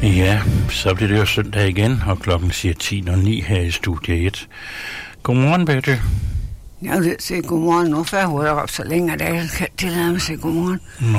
Ja, så bliver det jo søndag igen, og klokken siger 10:09 her i Studie 1. Godmorgen, Betty. Jeg vil sige godmorgen nu, før jeg holder op så længe, at jeg kan tillade mig at sige godmorgen. Nå.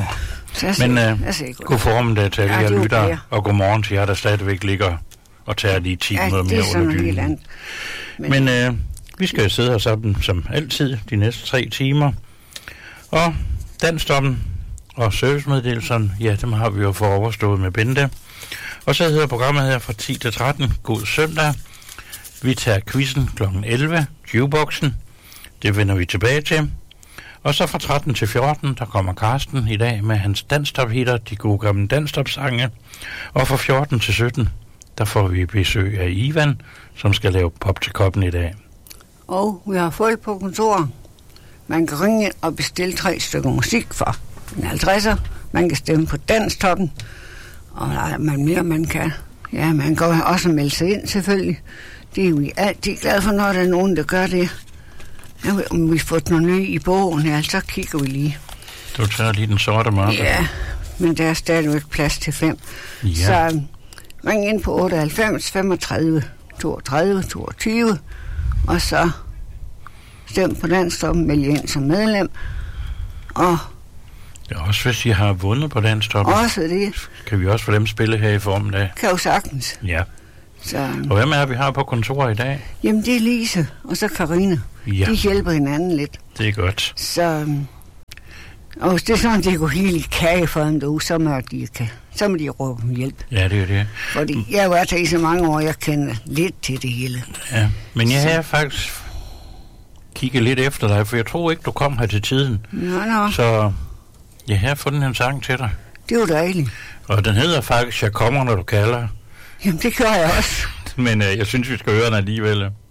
God formiddag til alle jer lyttere, og godmorgen til jer, der stadigvæk ligger og tager lige 10 minutter mere under dynen. Men vi skal sidde her sammen som altid de næste 3 timer. Og Dansstoppen og servicemeddelelserne, ja, dem har vi jo for overstået med Bente. Og så hedder programmet her fra 10 til 13, God søndag. Vi tager quizzen kl. 11, Jukeboxen. Det vender vi tilbage til. Og så fra 13 til 14, der kommer Karsten i dag med hans dansstop-hitter, de gode gamle dansstop-sange. Og fra 14 til 17, der får vi besøg af Ivan, som skal lave pop til koppen i dag. Og vi har folk på kontoret. Man kan ringe ind og bestille 3 stykker musik for en 50'er. Man kan stemme på Dansstoppen. Og der er man kan. Ja, man kan også melde sig ind selvfølgelig. Det er vi altid glade for, når der er nogen, der gør det. Ja, om vi får noget nyt i bogen her, så kigger vi lige. Du tager lige den sorte mørke. Ja, men der er stadigvæk plads til 5. Ja. Så ring ind på 98 35 32 22, og så stem på Dansstoppen, meld ind som medlem. Og ja, også hvis I har vundet på Dansstoppen. Også det. Kan vi også få dem spille her i formiddag? Kan jo sagtens. Ja. Så og hvem er vi har på kontoret i dag? Jamen, det er Lise, og så Karina. Ja. De hjælper hinanden lidt. Det er godt. Så og hvis det er sådan, det går helt i kage for dem derude, så må de råbe om hjælp. Ja, det er det. Fordi jeg har været her i så mange år, jeg kender lidt til det hele. Ja, men jeg har faktisk kigget lidt efter dig, for jeg tror ikke, du kom her til tiden. Nå. Så jeg har fundet en sang til dig. Det var dejligt. Og den hedder faktisk, Jeg kommer, når du kalder. Jamen, det gør jeg også. Men jeg synes, vi skal høre den alligevel.